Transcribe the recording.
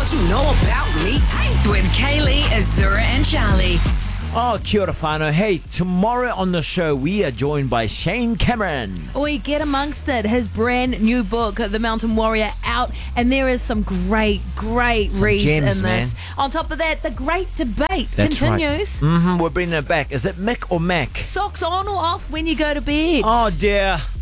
what you know about me. Hey. With Kaylee, Azura and Charlie. Oh, kia ora whānau. Hey, tomorrow on the show, we are joined by Shane Cameron. We get amongst it. His brand new book, The Mountain Warrior, out, and there is some great reads gems, in this. man. On top of that, the great debate That's continues. Right. We're bringing it back. Is it Mick or Mac? Socks on or off when you go to bed? Oh, dear.